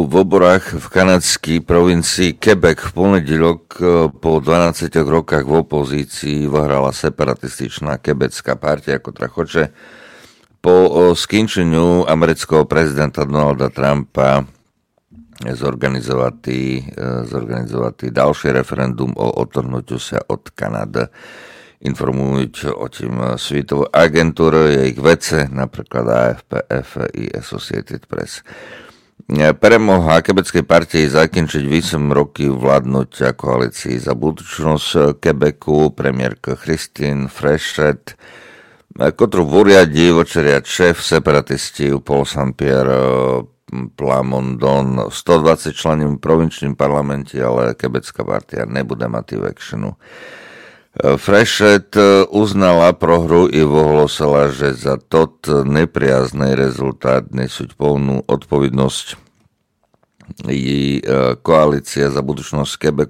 v oborách v kanadskej provincii Quebec v ponedeľok po 12 rokách v opozícii vyhrala separatističná quebecká partia, ktorá chce po skončeniu amerického prezidenta Donalda Trumpa zorganizovať ďalší referendum o odtrhnutiu sa od Kanady. Informujú o tým svitovú agentúru, je ich vece, napríklad AFP i Associated Press. Premoha quebeckej partii zakončiť 8 roky vládnutia koalícii za budúcnosť Quebecu premiérka Christine Freeland, ktorú uriadí vočeriať šéf separatistov Paul Saint-Pierre Plamondon 120 členov v provinčnom parlamente, ale quebecká partia nebude mať actionu. Freeland uznala prohru i ohlásila, že za tot nepriazný rezultát nesú plnú odpovednosť. Jej koalícia za budúcnosť Quebecu